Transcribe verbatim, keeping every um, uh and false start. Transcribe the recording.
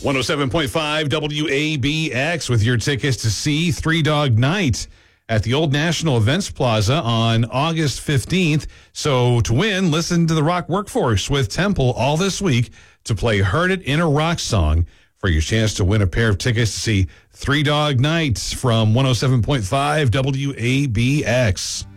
one oh seven point five W A B X with your tickets to see Three Dog Night at the Old National Events Plaza on August fifteenth. So to win, listen to the Rock Workforce with Temple all this week to play Heard It in a Rock Song for your chance to win a pair of tickets to see Three Dog Night from one oh seven point five W A B X.